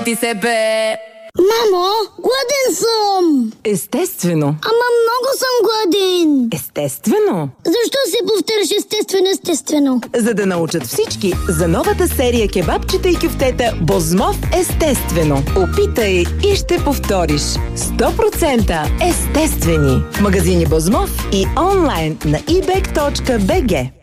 Ти се бе! Мамо, гладен съм! Естествено. Ама много съм гладен! Естествено. Защо се повтаряш естествено? За да научат всички за новата серия кебабчета и кюфтета Бозмов естествено. Опитай и ще повториш. 100% естествени. В магазини Бозмов и онлайн на ebek.bg.